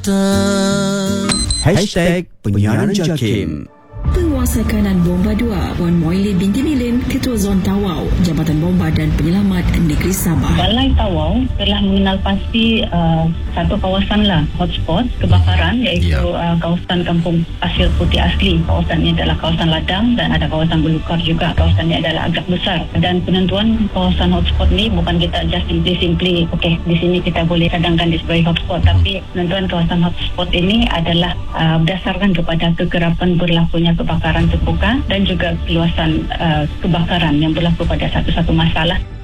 Penyiaran JAKIM. Penguasa kanan Bomba 2 Puan Moili binti Lilin, Ketua Zon Tawau, Jabatan Bomba dan Penyelamat Negeri Sabah. Balai Tawau telah mengenal pasti satu kawasan hotspot kebakaran, iaitu kawasan Kampung Pasir Putih Asli. Kawasan ini adalah kawasan ladang dan ada kawasan belukar juga. Kawasan ini adalah agak besar, dan penentuan kawasan hotspot ni bukan kita just simply okey, di sini kita boleh cadangkan di sebagai hotspot, tapi penentuan kawasan hotspot ini adalah berdasarkan kepada kekerapan berlakunya kebakaran terbuka dan juga keluasan kebakaran yang berlaku pada satu-satu masalah.